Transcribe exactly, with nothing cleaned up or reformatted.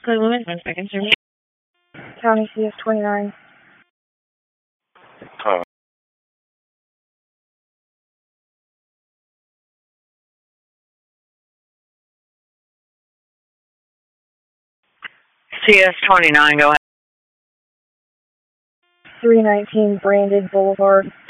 Cleveland, one second, sir. County C S twenty-nine. Uh, C S twenty-nine, go ahead. three nineteen Branded Boulevard.